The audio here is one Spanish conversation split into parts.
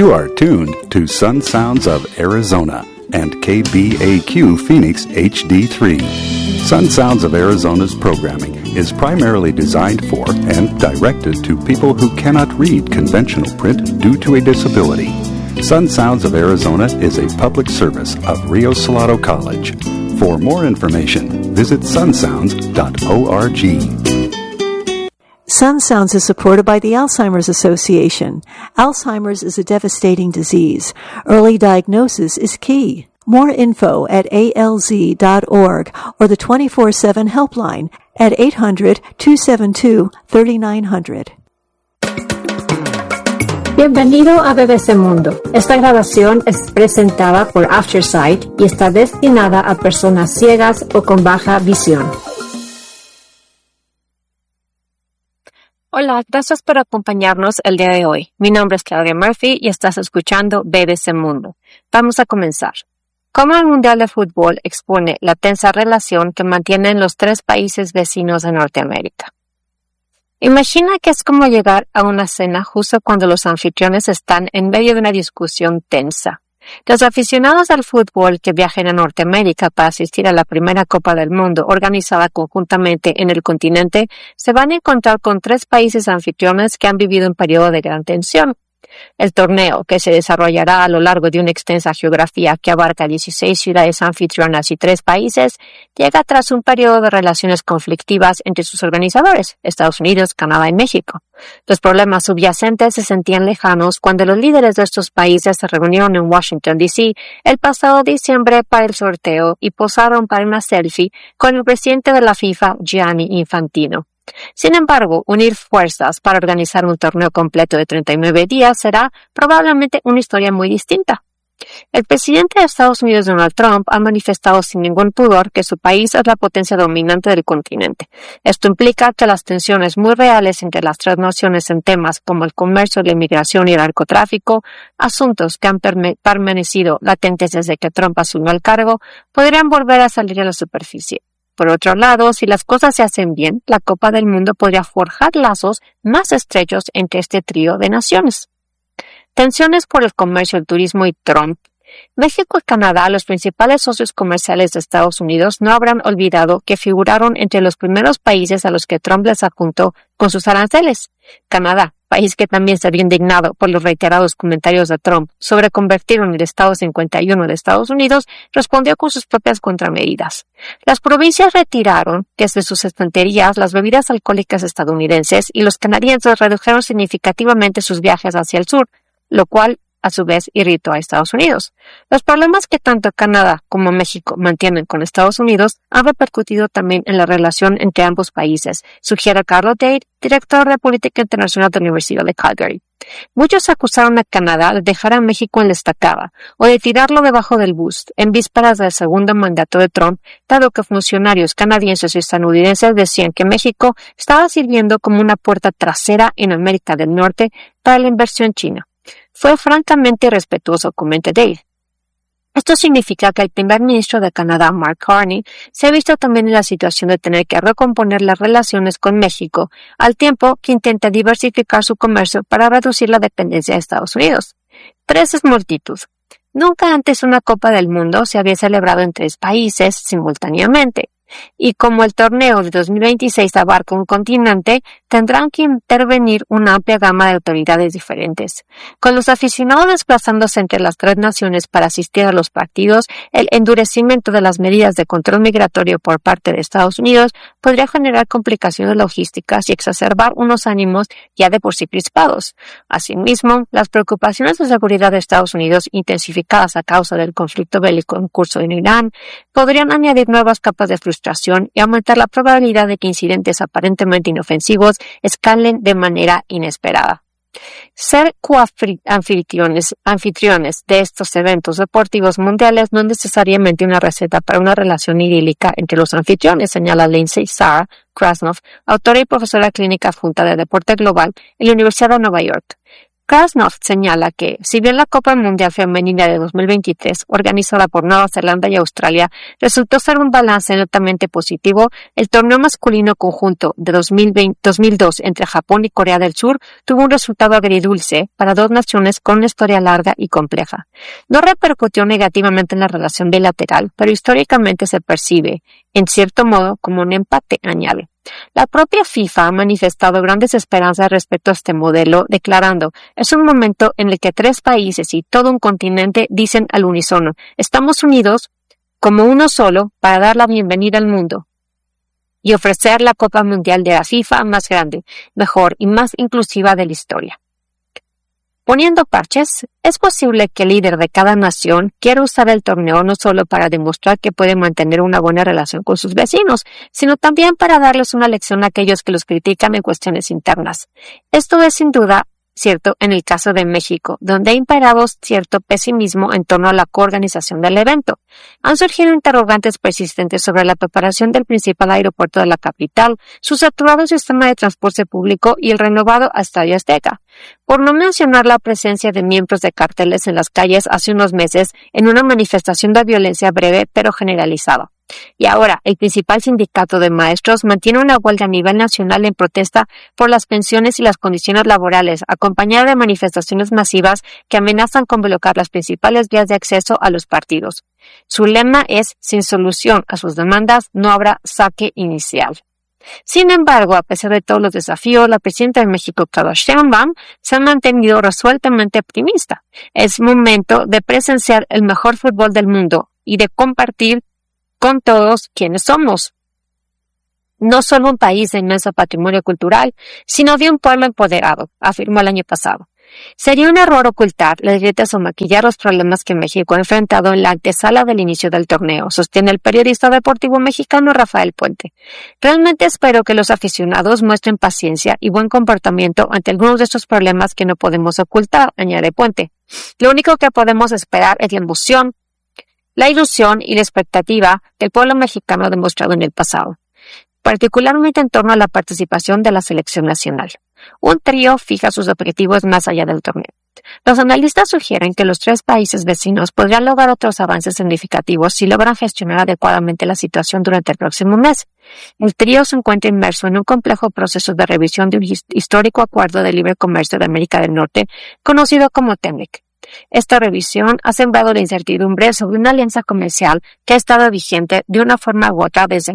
You are tuned to Sun Sounds of Arizona and KBAQ Phoenix HD3. Sun Sounds of Arizona's programming is primarily designed for and directed to people who cannot read conventional print due to a disability. Sun Sounds of Arizona is a public service of Rio Salado College. For more information, visit sunsounds.org. Sun Sounds is supported by the Alzheimer's Association. Alzheimer's is a devastating disease. Early diagnosis is key. More info at alz.org or the 24/7 helpline at 800-272-3900. Bienvenido a BBC Mundo. Esta grabación es presentada por Aftersight y está destinada a personas ciegas o con baja visión. Hola, gracias por acompañarnos el día de hoy. Mi nombre es Claudia Murphy y estás escuchando BBC Mundo. Vamos a comenzar. ¿Cómo el Mundial de Fútbol expone la tensa relación que mantienen los tres países vecinos de Norteamérica? Imagina que es como llegar a una cena justo cuando los anfitriones están en medio de una discusión tensa. Los aficionados al fútbol que viajen a Norteamérica para asistir a la primera Copa del Mundo organizada conjuntamente en el continente se van a encontrar con tres países anfitriones que han vivido un periodo de gran tensión. El torneo, que se desarrollará a lo largo de una extensa geografía que abarca 16 ciudades anfitrionas y 3 países, llega tras un periodo de relaciones conflictivas entre sus organizadores, Estados Unidos, Canadá y México. Los problemas subyacentes se sentían lejanos cuando los líderes de estos países se reunieron en Washington, D.C. el pasado diciembre para el sorteo y posaron para una selfie con el presidente de la FIFA, Gianni Infantino. Sin embargo, unir fuerzas para organizar un torneo completo de 39 días será probablemente una historia muy distinta. El presidente de Estados Unidos, Donald Trump, ha manifestado sin ningún pudor que su país es la potencia dominante del continente. Esto implica que las tensiones muy reales entre las tres naciones en temas como el comercio, la inmigración y el narcotráfico, asuntos que han permanecido latentes desde que Trump asumió el cargo, podrían volver a salir a la superficie. Por otro lado, si las cosas se hacen bien, la Copa del Mundo podría forjar lazos más estrechos entre este trío de naciones. Tensiones por el comercio, el turismo y Trump. México y Canadá, los principales socios comerciales de Estados Unidos, no habrán olvidado que figuraron entre los primeros países a los que Trump les apuntó con sus aranceles. Canadá, país que también se había indignado por los reiterados comentarios de Trump sobre convertirlo en el Estado 51 de Estados Unidos, respondió con sus propias contramedidas. Las provincias retiraron desde sus estanterías las bebidas alcohólicas estadounidenses y los canadienses redujeron significativamente sus viajes hacia el sur, lo cual a su vez irritó a Estados Unidos. Los problemas que tanto Canadá como México mantienen con Estados Unidos han repercutido también en la relación entre ambos países, sugiere Carlo Dade, director de Política Internacional de la Universidad de Calgary. Muchos acusaron a Canadá de dejar a México en la estacada o de tirarlo debajo del bus en vísperas del segundo mandato de Trump, dado que funcionarios canadienses y estadounidenses decían que México estaba sirviendo como una puerta trasera en América del Norte para la inversión china. Fue francamente irrespetuoso, comenta Dave. Esto significa que el primer ministro de Canadá, Mark Carney, se ha visto también en la situación de tener que recomponer las relaciones con México, al tiempo que intenta diversificar su comercio para reducir la dependencia de Estados Unidos. 3 es multitud. Nunca antes una Copa del Mundo se había celebrado en 3 países simultáneamente. Y como el torneo de 2026 abarca un continente, tendrán que intervenir una amplia gama de autoridades diferentes. Con los aficionados desplazándose entre las 3 naciones para asistir a los partidos, el endurecimiento de las medidas de control migratorio por parte de Estados Unidos podría generar complicaciones logísticas y exacerbar unos ánimos ya de por sí crispados. Asimismo, las preocupaciones de seguridad de Estados Unidos, intensificadas a causa del conflicto bélico en curso en Irán, podrían añadir nuevas capas de frustración y aumentar la probabilidad de que incidentes aparentemente inofensivos escalen de manera inesperada. Ser coanfitriones de estos eventos deportivos mundiales no es necesariamente una receta para una relación idílica entre los anfitriones, señala Lindsay Sarah Krasnov, autora y profesora clínica adjunta de deporte global en la Universidad de Nueva York. Krasnov señala que, si bien la Copa Mundial Femenina de 2023, organizada por Nueva Zelanda y Australia, resultó ser un balance netamente positivo, el torneo masculino conjunto de 2002 entre Japón y Corea del Sur tuvo un resultado agridulce para dos naciones con una historia larga y compleja. No repercutió negativamente en la relación bilateral, pero históricamente se percibe, en cierto modo, como un empate, añade. La propia FIFA ha manifestado grandes esperanzas respecto a este modelo, declarando: es un momento en el que 3 países y todo un continente dicen al unísono: estamos unidos como uno solo para dar la bienvenida al mundo y ofrecer la Copa Mundial de la FIFA más grande, mejor y más inclusiva de la historia. Poniendo parches, es posible que el líder de cada nación quiera usar el torneo no solo para demostrar que puede mantener una buena relación con sus vecinos, sino también para darles una lección a aquellos que los critican en cuestiones internas. Esto es sin duda cierto en el caso de México, donde ha imperado cierto pesimismo en torno a la coorganización del evento. Han surgido interrogantes persistentes sobre la preparación del principal aeropuerto de la capital, su saturado sistema de transporte público y el renovado Estadio Azteca. Por no mencionar la presencia de miembros de carteles en las calles hace unos meses en una manifestación de violencia breve pero generalizada. Y ahora, el principal sindicato de maestros mantiene una huelga a nivel nacional en protesta por las pensiones y las condiciones laborales, acompañada de manifestaciones masivas que amenazan con bloquear las principales vías de acceso a los partidos. Su lema es: sin solución a sus demandas no habrá saque inicial. Sin embargo, a pesar de todos los desafíos, la presidenta de México, Claudia Sheinbaum, se ha mantenido resueltamente optimista. Es momento de presenciar el mejor fútbol del mundo y de compartir con todos quienes somos. No solo un país de inmenso patrimonio cultural, sino de un pueblo empoderado, afirmó el año pasado. Sería un error ocultar las grietas o maquillar los problemas que México ha enfrentado en la antesala del inicio del torneo, sostiene el periodista deportivo mexicano Rafael Puente. Realmente espero que los aficionados muestren paciencia y buen comportamiento ante algunos de estos problemas que no podemos ocultar, añade Puente. Lo único que podemos esperar es la emoción, la ilusión y la expectativa que el pueblo mexicano ha demostrado en el pasado, particularmente en torno a la participación de la selección nacional. Un trío fija sus objetivos más allá del torneo. Los analistas sugieren que los 3 países vecinos podrían lograr otros avances significativos si logran gestionar adecuadamente la situación durante el próximo mes. El trío se encuentra inmerso en un complejo proceso de revisión de un histórico acuerdo de libre comercio de América del Norte, conocido como TEMEC. Esta revisión ha sembrado la incertidumbre sobre una alianza comercial que ha estado vigente de una forma u otra desde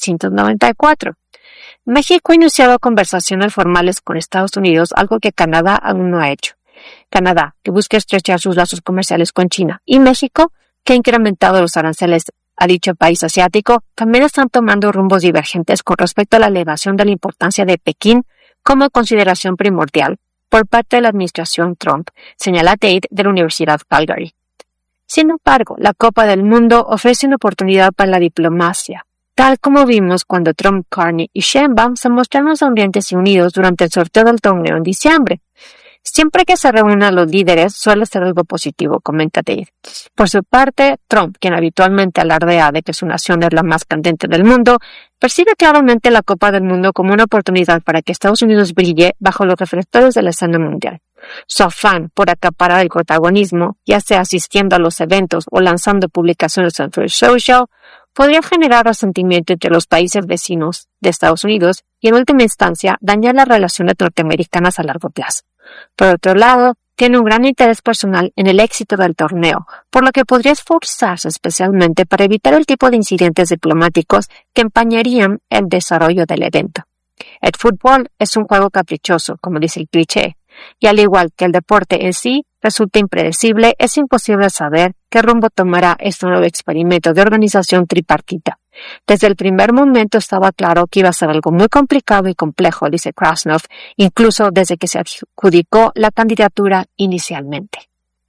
1994. México ha iniciado conversaciones formales con Estados Unidos, algo que Canadá aún no ha hecho. Canadá, que busca estrechar sus lazos comerciales con China, y México, que ha incrementado los aranceles a dicho país asiático, también están tomando rumbos divergentes con respecto a la elevación de la importancia de Pekín como consideración primordial por parte de la administración Trump, señala Tate de la Universidad Calgary. Sin embargo, la Copa del Mundo ofrece una oportunidad para la diplomacia, tal como vimos cuando Trump, Carney y Sheinbaum se mostraron sonrientes y unidos durante el sorteo del torneo en diciembre. Siempre que se reúnan los líderes suele ser algo positivo, comenta Tate. Por su parte, Trump, quien habitualmente alardea de que su nación es la más candente del mundo, percibe claramente la Copa del Mundo como una oportunidad para que Estados Unidos brille bajo los reflectores de la escena mundial. Su afán por acaparar el protagonismo, ya sea asistiendo a los eventos o lanzando publicaciones en Truth Social, podría generar resentimiento entre los países vecinos de Estados Unidos y, en última instancia, dañar las relaciones norteamericanas a largo plazo. Por otro lado, tiene un gran interés personal en el éxito del torneo, por lo que podría esforzarse especialmente para evitar el tipo de incidentes diplomáticos que empañarían el desarrollo del evento. El fútbol es un juego caprichoso, como dice el cliché, y al igual que el deporte en sí resulta impredecible, es imposible saber qué rumbo tomará este nuevo experimento de organización tripartita. Desde el primer momento estaba claro que iba a ser algo muy complicado y complejo, dice Krasnov, incluso desde que se adjudicó la candidatura inicialmente.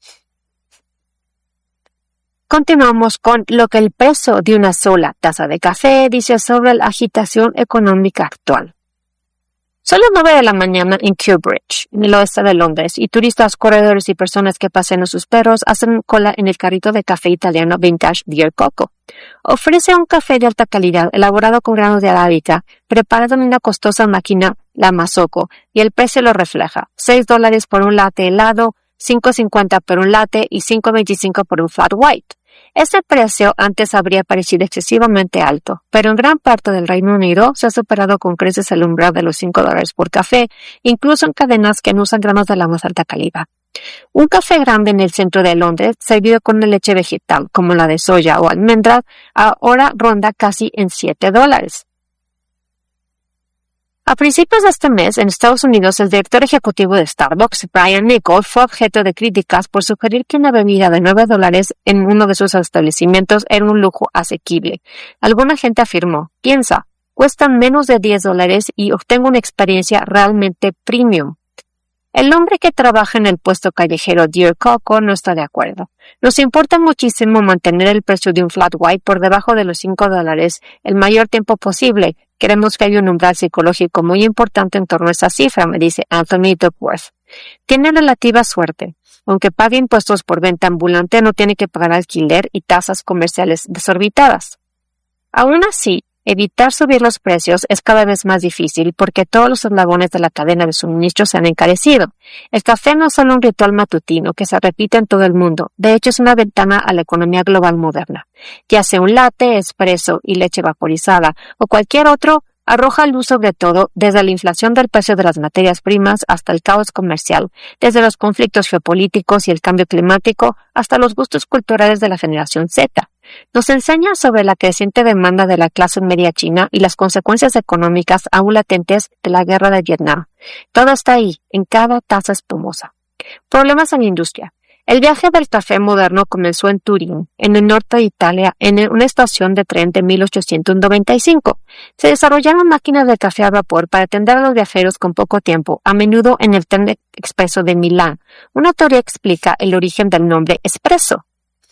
Continuamos con lo que el peso de una sola taza de café dice sobre la agitación económica actual. Son las 9 de la mañana en Kew Bridge, en el oeste de Londres, y turistas, corredores y personas que pasean a sus perros hacen cola en el carrito de café italiano vintage Dear Coco. Ofrece un café de alta calidad elaborado con granos de arábica, preparado en una costosa máquina, la Mazzocco, y el precio lo refleja. $6 por un latte helado, $5.50 por un latte y $5.25 por un flat white. Ese precio antes habría parecido excesivamente alto, pero en gran parte del Reino Unido se ha superado con creces el umbral de los $5 por café, incluso en cadenas que no usan granos de la más alta calidad. Un café grande en el centro de Londres, servido con una leche vegetal como la de soya o almendras, ahora ronda casi en $7. A principios de este mes, en Estados Unidos, el director ejecutivo de Starbucks, Brian Niccol, fue objeto de críticas por sugerir que una bebida de $9 en uno de sus establecimientos era un lujo asequible. Alguna gente afirmó, piensa, cuestan menos de $10 y obtengo una experiencia realmente premium. El hombre que trabaja en el puesto callejero Dear Coco no está de acuerdo. Nos importa muchísimo mantener el precio de un flat white por debajo de los $5 el mayor tiempo posible. Queremos que haya un umbral psicológico muy importante en torno a esa cifra, me dice Anthony Duckworth. Tiene relativa suerte. Aunque pague impuestos por venta ambulante, no tiene que pagar alquiler y tasas comerciales desorbitadas. Aún así, evitar subir los precios es cada vez más difícil porque todos los eslabones de la cadena de suministro se han encarecido. El café no es solo un ritual matutino que se repite en todo el mundo. De hecho, es una ventana a la economía global moderna. Ya sea un latte, espresso y leche vaporizada o cualquier otro, arroja luz sobre todo desde la inflación del precio de las materias primas hasta el caos comercial, desde los conflictos geopolíticos y el cambio climático hasta los gustos culturales de la generación Z. Nos enseña sobre la creciente demanda de la clase media china y las consecuencias económicas aún latentes de la guerra de Vietnam. Todo está ahí, en cada taza espumosa. Problemas en la industria. El viaje del café moderno comenzó en Turín, en el norte de Italia, en una estación de tren de 1895. Se desarrollaron máquinas de café a vapor para atender a los viajeros con poco tiempo, a menudo en el tren expreso de Milán. Una teoría explica el origen del nombre espresso.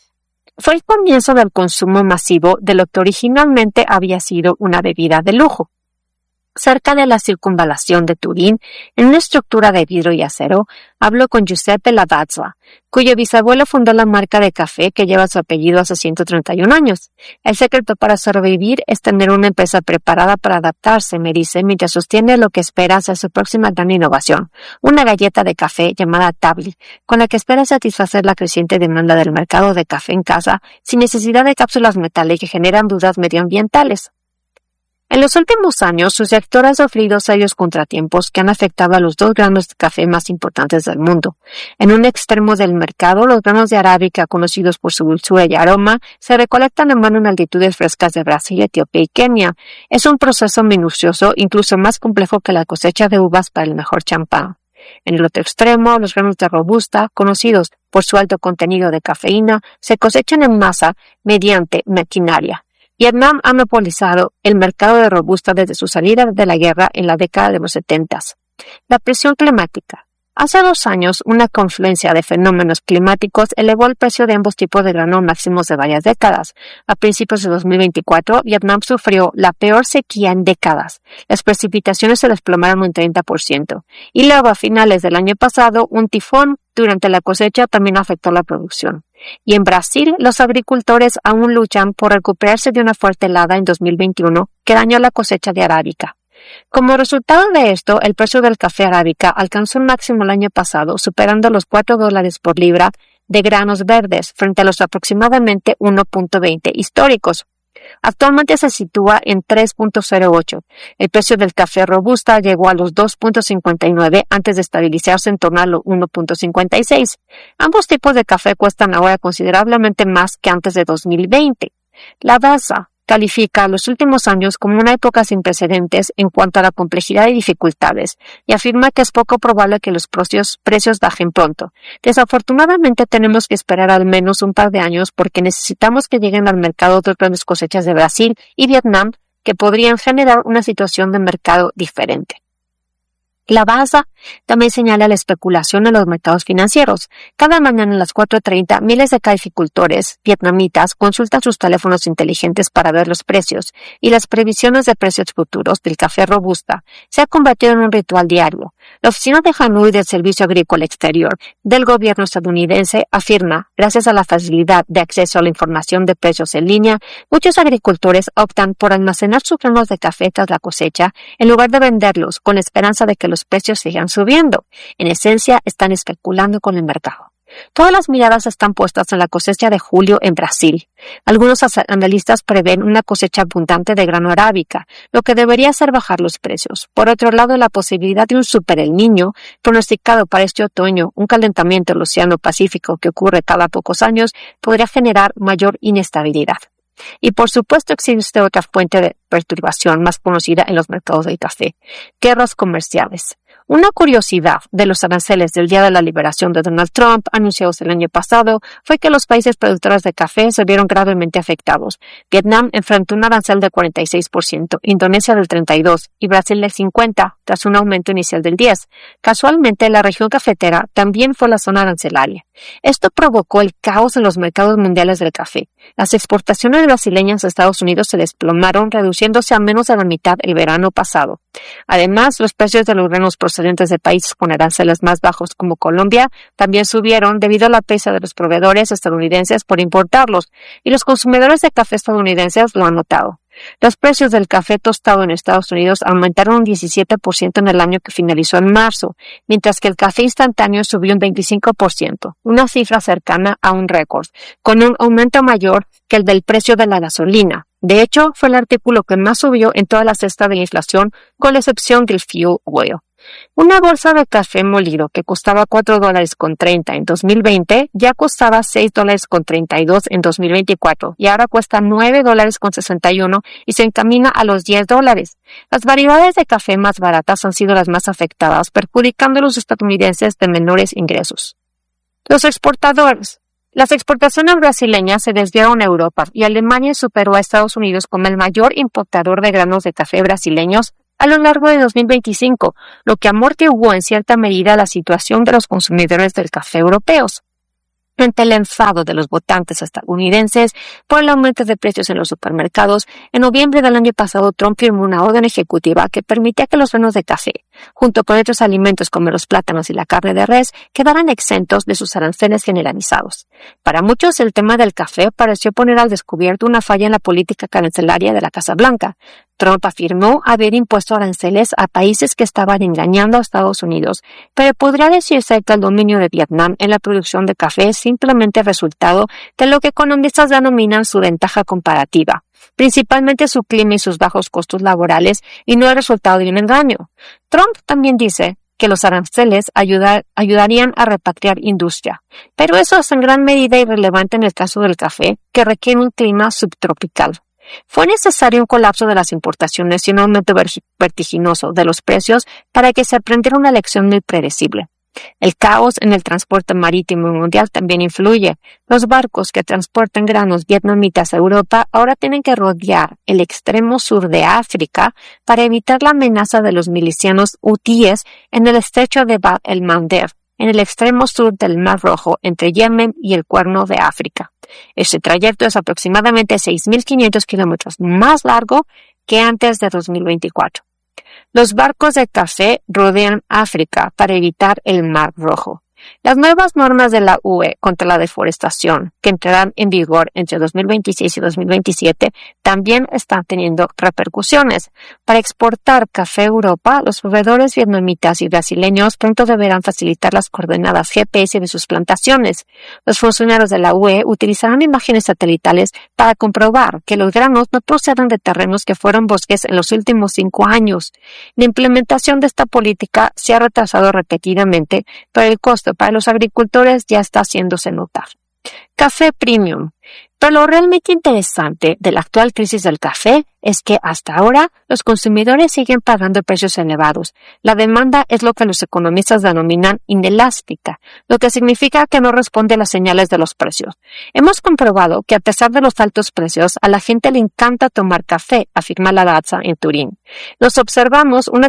Fue el comienzo del consumo masivo de lo que originalmente había sido una bebida de lujo. Cerca de la circunvalación de Turín, en una estructura de vidrio y acero, habló con Giuseppe Lavazza, cuyo bisabuelo fundó la marca de café que lleva su apellido hace 131 años. El secreto para sobrevivir es tener una empresa preparada para adaptarse, me dice, mientras sostiene lo que espera ser su próxima gran innovación, una galleta de café llamada Tabli, con la que espera satisfacer la creciente demanda del mercado de café en casa sin necesidad de cápsulas metálicas que generan dudas medioambientales. En los últimos años, su sector ha sufrido serios contratiempos que han afectado a los dos granos de café más importantes del mundo. En un extremo del mercado, los granos de arábica, conocidos por su dulzura y aroma, se recolectan en mano en altitudes frescas de Brasil, Etiopía y Kenia. Es un proceso minucioso, incluso más complejo que la cosecha de uvas para el mejor champán. En el otro extremo, los granos de robusta, conocidos por su alto contenido de cafeína, se cosechan en masa mediante maquinaria. Vietnam ha monopolizado el mercado de robusta desde su salida de la guerra en la década de los 70. La presión climática. Hace 2 años, una confluencia de fenómenos climáticos elevó el precio de ambos tipos de grano máximos de varias décadas. A principios de 2024, Vietnam sufrió la peor sequía en décadas. Las precipitaciones se desplomaron un 30%. Y luego, a finales del año pasado, un tifón durante la cosecha también afectó la producción. Y en Brasil, los agricultores aún luchan por recuperarse de una fuerte helada en 2021 que dañó la cosecha de arábica. Como resultado de esto, el precio del café arábica alcanzó un máximo el año pasado, superando los $4 por libra de granos verdes frente a los aproximadamente 1.20 históricos. Actualmente se sitúa en 3.08. El precio del café robusta llegó a los 2.59 antes de estabilizarse en torno a los 1.56. Ambos tipos de café cuestan ahora considerablemente más que antes de 2020. Lavazza califica los últimos años como una época sin precedentes en cuanto a la complejidad y dificultades, y afirma que es poco probable que los precios bajen pronto. Desafortunadamente tenemos que esperar al menos un par de años porque necesitamos que lleguen al mercado otras grandes cosechas de Brasil y Vietnam que podrían generar una situación de mercado diferente. Lavazza También señala la especulación en los mercados financieros. Cada mañana a las 4:30, miles de caficultores vietnamitas consultan sus teléfonos inteligentes para ver los precios, y las previsiones de precios futuros del café robusta se ha convertido en un ritual diario. La oficina de Hanoi del Servicio Agrícola Exterior del gobierno estadounidense afirma, gracias a la facilidad de acceso a la información de precios en línea, muchos agricultores optan por almacenar sus granos de café tras la cosecha en lugar de venderlos con la esperanza de que los precios sigan subiendo. En esencia, están especulando con el mercado. Todas las miradas están puestas en la cosecha de julio en Brasil. Algunos analistas prevén una cosecha abundante de grano arábica, lo que debería hacer bajar los precios. Por otro lado, la posibilidad de un super El Niño, pronosticado para este otoño, un calentamiento del Océano Pacífico que ocurre cada pocos años, podría generar mayor inestabilidad. Y por supuesto existe otra fuente de perturbación más conocida en los mercados del café: guerras comerciales. Una curiosidad de los aranceles del Día de la Liberación de Donald Trump, anunciados el año pasado, fue que los países productores de café se vieron gravemente afectados. Vietnam enfrentó un arancel del 46%, Indonesia del 32% y Brasil del 50%, tras un aumento inicial del 10%. Casualmente, la región cafetera también fue la zona arancelaria. Esto provocó el caos en los mercados mundiales del café. Las exportaciones brasileñas a Estados Unidos se desplomaron, reduciéndose a menos de la mitad el verano pasado. Además, los precios de los granos procedentes de países con aranceles más bajos como Colombia también subieron debido a la prisa de los proveedores estadounidenses por importarlos, y los consumidores de café estadounidenses lo han notado. Los precios del café tostado en Estados Unidos aumentaron un 17% en el año que finalizó en marzo, mientras que el café instantáneo subió un 25%, una cifra cercana a un récord, con un aumento mayor que el del precio de la gasolina. De hecho, fue el artículo que más subió en toda la cesta de la inflación, con la excepción del fuel oil. Una bolsa de café molido que costaba $4.30 en 2020 ya costaba $6.32 en 2024 y ahora cuesta $9.61 y se encamina a los $10. Las variedades de café más baratas han sido las más afectadas, perjudicando a los estadounidenses de menores ingresos. Los exportadores. Las exportaciones brasileñas se desviaron a Europa y Alemania superó a Estados Unidos como el mayor importador de granos de café brasileños a lo largo de 2025, lo que amortiguó en cierta medida la situación de los consumidores del café europeos. Ante el enfado de los votantes estadounidenses por el aumento de precios en los supermercados, en noviembre del año pasado Trump firmó una orden ejecutiva que permitía que los granos de café, junto con otros alimentos como los plátanos y la carne de res, quedaran exentos de sus aranceles generalizados. Para muchos, el tema del café pareció poner al descubierto una falla en la política arancelaria de la Casa Blanca. Trump afirmó haber impuesto aranceles a países que estaban engañando a Estados Unidos, pero podría decirse que el dominio de Vietnam en la producción de café es simplemente resultado de lo que economistas denominan su ventaja comparativa, principalmente su clima y sus bajos costos laborales, y no el resultado de un engaño. Trump también dice que los aranceles ayudarían a repatriar industria, pero eso es en gran medida irrelevante en el caso del café, que requiere un clima subtropical. Fue necesario un colapso de las importaciones y un aumento vertiginoso de los precios para que se aprendiera una lección muy predecible. El caos en el transporte marítimo mundial también influye. Los barcos que transportan granos vietnamitas a Europa ahora tienen que rodear el extremo sur de África para evitar la amenaza de los milicianos hutíes en el estrecho de Bab el-Mandeb, en el extremo sur del Mar Rojo, entre Yemen y el Cuerno de África. Este trayecto es aproximadamente 6.500 kilómetros más largo que antes de 2024. Los barcos de café rodean África para evitar el Mar Rojo. Las nuevas normas de la UE contra la deforestación, que entrarán en vigor entre 2026 y 2027, también están teniendo repercusiones. Para exportar café a Europa, los proveedores vietnamitas y brasileños pronto deberán facilitar las coordenadas GPS de sus plantaciones. Los funcionarios de la UE utilizarán imágenes satelitales para comprobar que los granos no proceden de terrenos que fueron bosques en los últimos 5 años. La implementación de esta política se ha retrasado repetidamente, pero el costo para los agricultores ya está haciéndose notar. Café premium. Pero lo realmente interesante de la actual crisis del café es que hasta ahora los consumidores siguen pagando precios elevados. La demanda es lo que los economistas denominan inelástica, lo que significa que no responde a las señales de los precios. Hemos comprobado que a pesar de los altos precios, a la gente le encanta tomar café, afirma la Lavazza en Turín. No observamos una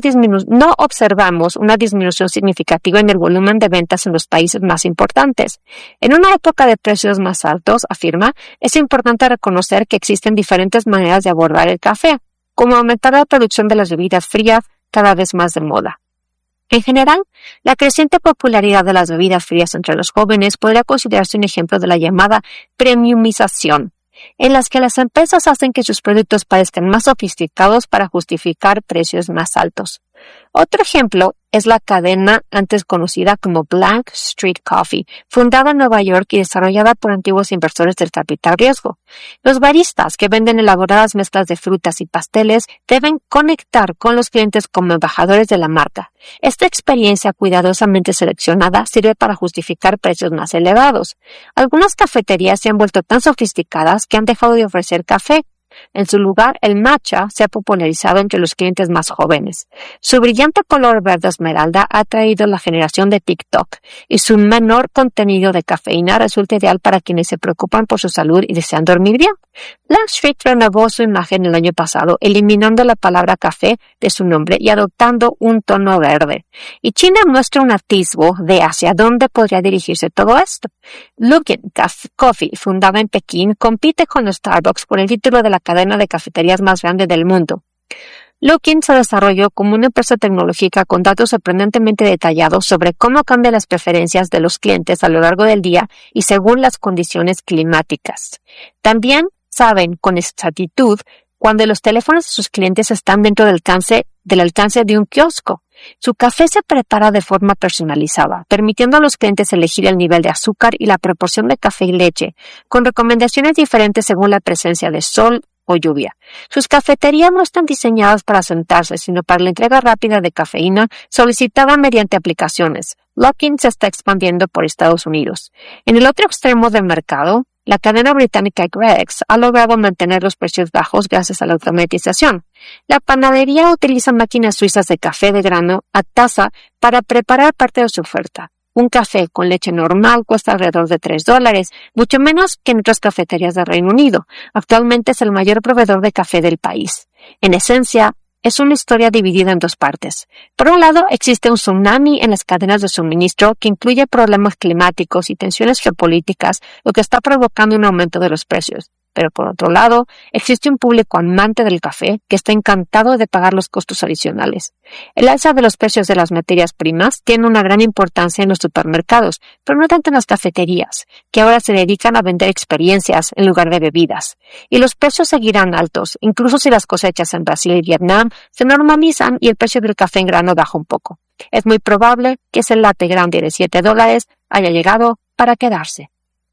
disminución significativa en el volumen de ventas en los países más importantes. En una época de precios más altos, afirma, es importante reconocer que existen diferentes maneras de abordar el café, como aumentar la producción de las bebidas frías, cada vez más de moda. En general, la creciente popularidad de las bebidas frías entre los jóvenes podría considerarse un ejemplo de la llamada premiumización, en las que las empresas hacen que sus productos parezcan más sofisticados para justificar precios más altos. Otro ejemplo es la cadena antes conocida como Blank Street Coffee, fundada en Nueva York y desarrollada por antiguos inversores del capital riesgo. Los baristas que venden elaboradas mezclas de frutas y pasteles deben conectar con los clientes como embajadores de la marca. Esta experiencia cuidadosamente seleccionada sirve para justificar precios más elevados. Algunas cafeterías se han vuelto tan sofisticadas que han dejado de ofrecer café. En su lugar, el matcha se ha popularizado entre los clientes más jóvenes. Su brillante color verde esmeralda ha atraído la generación de TikTok y su menor contenido de cafeína resulta ideal para quienes se preocupan por su salud y desean dormir bien. Blank Street renovó su imagen el año pasado, eliminando la palabra café de su nombre y adoptando un tono verde. Y China muestra un atisbo de hacia dónde podría dirigirse todo esto. Luckin Coffee, fundada en Pekín, compite con Starbucks por el título de la cadena de cafeterías más grande del mundo. Luckin se desarrolló como una empresa tecnológica con datos sorprendentemente detallados sobre cómo cambian las preferencias de los clientes a lo largo del día y según las condiciones climáticas. También saben con exactitud cuando los teléfonos de sus clientes están dentro del alcance de un kiosco. Su café se prepara de forma personalizada, permitiendo a los clientes elegir el nivel de azúcar y la proporción de café y leche, con recomendaciones diferentes según la presencia de sol o lluvia. Sus cafeterías no están diseñadas para sentarse, sino para la entrega rápida de cafeína solicitada mediante aplicaciones. Luckin se está expandiendo por Estados Unidos. En el otro extremo del mercado, la cadena británica Greggs ha logrado mantener los precios bajos gracias a la automatización. La panadería utiliza máquinas suizas de café de grano a taza para preparar parte de su oferta. Un café con leche normal cuesta alrededor de $3, mucho menos que en otras cafeterías del Reino Unido. Actualmente es el mayor proveedor de café del país. En esencia, es una historia dividida en dos partes. Por un lado, existe un tsunami en las cadenas de suministro que incluye problemas climáticos y tensiones geopolíticas, lo que está provocando un aumento de los precios. Pero por otro lado, existe un público amante del café que está encantado de pagar los costos adicionales. El alza de los precios de las materias primas tiene una gran importancia en los supermercados, pero no tanto en las cafeterías, que ahora se dedican a vender experiencias en lugar de bebidas. Y los precios seguirán altos, incluso si las cosechas en Brasil y Vietnam se normalizan y el precio del café en grano baja un poco. Es muy probable que ese latte grande de $7 haya llegado para quedarse.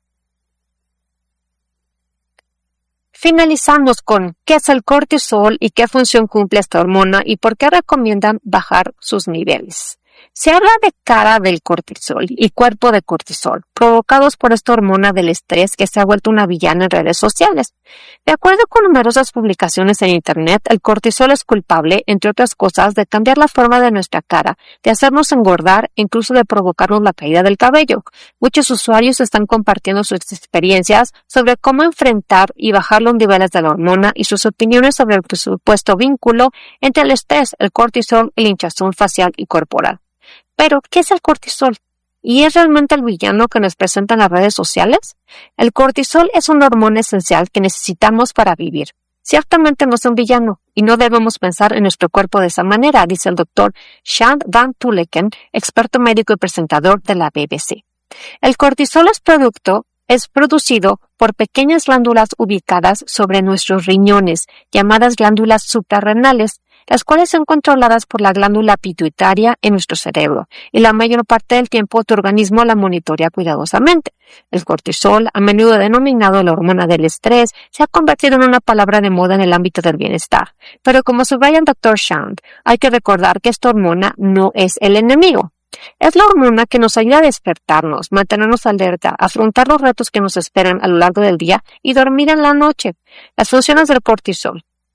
Finalizamos con qué es el cortisol y qué función cumple esta hormona y por qué recomiendan bajar sus niveles. Se habla de cara del cortisol y cuerpo de cortisol, provocados por esta hormona del estrés que se ha vuelto una villana en redes sociales. De acuerdo con numerosas publicaciones en Internet, el cortisol es culpable, entre otras cosas, de cambiar la forma de nuestra cara, de hacernos engordar e incluso de provocarnos la caída del cabello. Muchos usuarios están compartiendo sus experiencias sobre cómo enfrentar y bajar los niveles de la hormona y sus opiniones sobre el supuesto vínculo entre el estrés, el cortisol y la hinchazón facial y corporal. Pero, ¿qué es el cortisol? ¿Y es realmente el villano que nos presentan las redes sociales? El cortisol es una hormona esencial que necesitamos para vivir. Ciertamente no es un villano, y no debemos pensar en nuestro cuerpo de esa manera, dice el doctor Shand van Tulleken, experto médico y presentador de la BBC. El cortisol es producido por pequeñas glándulas ubicadas sobre nuestros riñones, llamadas glándulas suprarrenales, las cuales son controladas por la glándula pituitaria en nuestro cerebro, y la mayor parte del tiempo tu organismo la monitorea cuidadosamente. El cortisol, a menudo denominado la hormona del estrés, se ha convertido en una palabra de moda en el ámbito del bienestar. Pero como subraya el Dr. Shand, hay que recordar que esta hormona no es el enemigo. Es la hormona que nos ayuda a despertarnos, mantenernos alerta, afrontar los retos que nos esperan a lo largo del día y dormir en la noche. Las funciones del cortisol.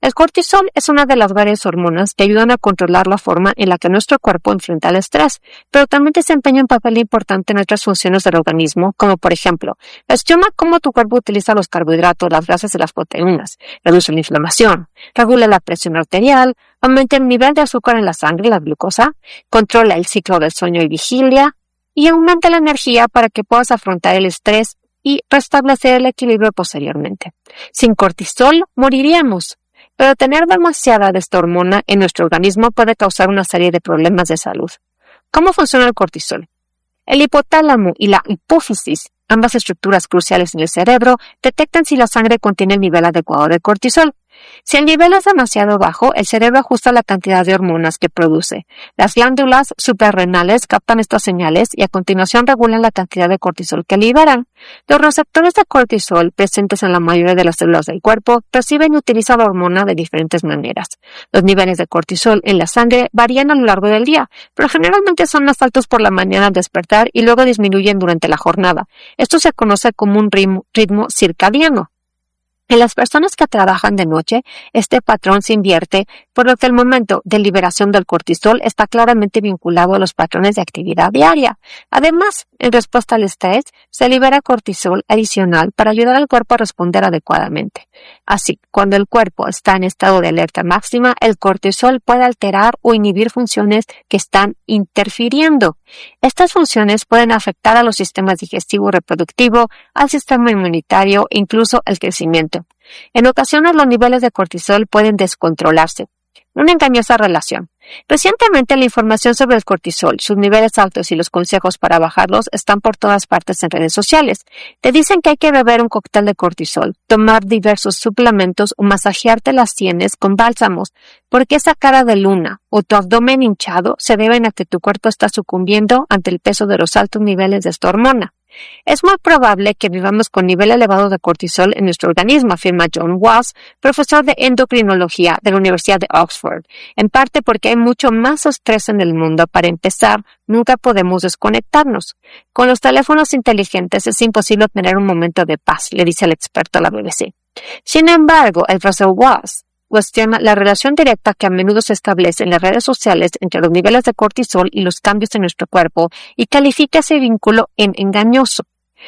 El cortisol es una de las varias hormonas que ayudan a controlar la forma en la que nuestro cuerpo enfrenta el estrés, pero también desempeña un papel importante en otras funciones del organismo, como por ejemplo, gestiona cómo tu cuerpo utiliza los carbohidratos, las grasas y las proteínas, reduce la inflamación, regula la presión arterial, aumenta el nivel de azúcar en la sangre, la glucosa, controla el ciclo del sueño y vigilia, y aumenta la energía para que puedas afrontar el estrés y restablecer el equilibrio posteriormente. Sin cortisol, moriríamos. Pero tener demasiada de esta hormona en nuestro organismo puede causar una serie de problemas de salud. ¿Cómo funciona el cortisol? El hipotálamo y la hipófisis, ambas estructuras cruciales en el cerebro, detectan si la sangre contiene el nivel adecuado de cortisol. Si el nivel es demasiado bajo, el cerebro ajusta la cantidad de hormonas que produce. Las glándulas suprarrenales captan estas señales y a continuación regulan la cantidad de cortisol que liberan. Los receptores de cortisol presentes en la mayoría de las células del cuerpo perciben y utilizan la hormona de diferentes maneras. Los niveles de cortisol en la sangre varían a lo largo del día, pero generalmente son más altos por la mañana al despertar y luego disminuyen durante la jornada. Esto se conoce como un ritmo circadiano. En las personas que trabajan de noche, este patrón se invierte, por lo que el momento de liberación del cortisol está claramente vinculado a los patrones de actividad diaria. Además, en respuesta al estrés, se libera cortisol adicional para ayudar al cuerpo a responder adecuadamente. Así, cuando el cuerpo está en estado de alerta máxima, el cortisol puede alterar o inhibir funciones que están interfiriendo. Estas funciones pueden afectar a los sistemas digestivo y reproductivo, al sistema inmunitario e incluso el crecimiento. En ocasiones los niveles de cortisol pueden descontrolarse. Una engañosa relación. Recientemente la información sobre el cortisol, sus niveles altos y los consejos para bajarlos están por todas partes en redes sociales. Te dicen que hay que beber un cóctel de cortisol, tomar diversos suplementos o masajearte las sienes con bálsamos, porque esa cara de luna o tu abdomen hinchado se deben a que tu cuerpo está sucumbiendo ante el peso de los altos niveles de esta hormona. Es muy probable que vivamos con nivel elevado de cortisol en nuestro organismo, afirma John Walsh, profesor de endocrinología de la Universidad de Oxford, en parte porque hay mucho más estrés en el mundo. Para empezar, nunca podemos desconectarnos. Con los teléfonos inteligentes es imposible tener un momento de paz, le dice el experto a la BBC. Sin embargo, el profesor Walsh cuestiona la relación directa que a menudo se establece en las redes sociales entre los niveles de cortisol y los cambios en nuestro cuerpo y califica ese vínculo en engañoso.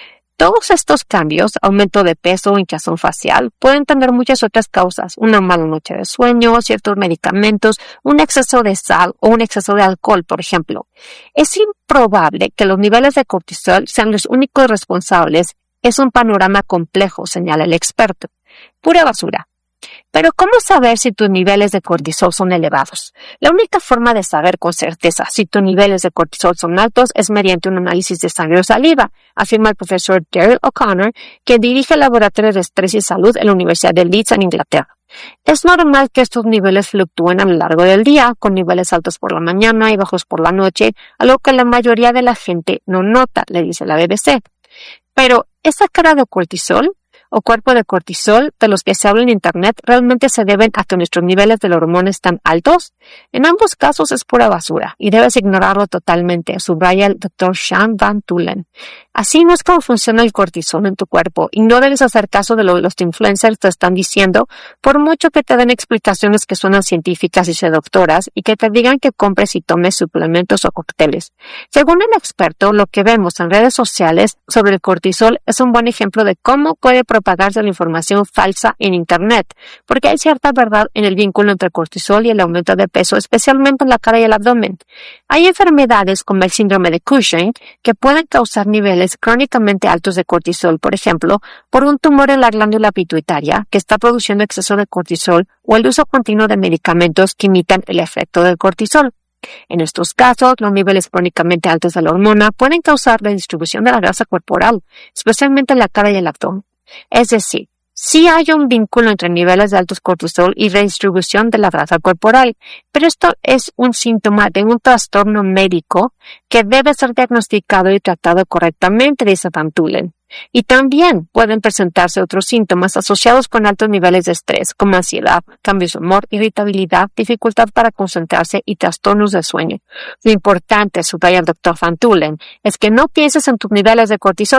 Todos estos cambios, aumento de peso o hinchazón facial, pueden tener muchas otras causas, una mala noche de sueño, ciertos medicamentos, un exceso de sal o un exceso de alcohol, por ejemplo. Es improbable que los niveles de cortisol sean los únicos responsables. Es un panorama complejo, señala el experto. Pura basura. Pero ¿cómo saber si tus niveles de cortisol son elevados? La única forma de saber con certeza si tus niveles de cortisol son altos es mediante un análisis de sangre o saliva, afirma el profesor Daryl O'Connor, que dirige el Laboratorio de Estrés y Salud en la Universidad de Leeds en Inglaterra. Es normal que estos niveles fluctúen a lo largo del día, con niveles altos por la mañana y bajos por la noche, algo que la mayoría de la gente no nota, le dice la BBC. Pero, ¿esa cara de cortisol o cuerpo de cortisol de los que se habla en Internet realmente se deben a que nuestros niveles de la hormona están altos? En ambos casos es pura basura y debes ignorarlo totalmente, subraya el Dr. Sean Van Tullen. Así no es como funciona el cortisol en tu cuerpo y no debes hacer caso de lo que los influencers te están diciendo, por mucho que te den explicaciones que suenan científicas y seductoras y que te digan que compres y tomes suplementos o cócteles. Según el experto, lo que vemos en redes sociales sobre el cortisol es un buen ejemplo de cómo puede propagarse la información falsa en Internet, porque hay cierta verdad en el vínculo entre el cortisol y el aumento de peso, especialmente en la cara y el abdomen. Hay enfermedades como el síndrome de Cushing que pueden causar niveles crónicamente altos de cortisol, por ejemplo, por un tumor en la glándula pituitaria que está produciendo exceso de cortisol o el uso continuo de medicamentos que imitan el efecto del cortisol. En estos casos, los niveles crónicamente altos de la hormona pueden causar la distribución de la grasa corporal, especialmente en la cara y el abdomen. Es decir, sí hay un vínculo entre niveles de altos cortisol y redistribución de la grasa corporal, pero esto es un síntoma de un trastorno médico que debe ser diagnosticado y tratado correctamente, dice Van Tullen. Y también pueden presentarse otros síntomas asociados con altos niveles de estrés, como ansiedad, cambios de humor, irritabilidad, dificultad para concentrarse y trastornos de sueño. Lo importante, subraya el Dr. Van Tullen, es que no pienses en tus niveles de cortisol.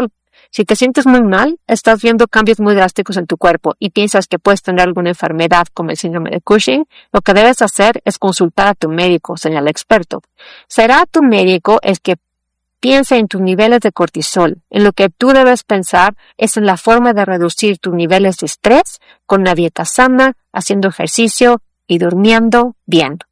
Si te sientes muy mal, estás viendo cambios muy drásticos en tu cuerpo y piensas que puedes tener alguna enfermedad como el síndrome de Cushing, lo que debes hacer es consultar a tu médico, señala el experto. Será tu médico el que piense en tus niveles de cortisol. En lo que tú debes pensar es en la forma de reducir tus niveles de estrés con una dieta sana, haciendo ejercicio y durmiendo bien.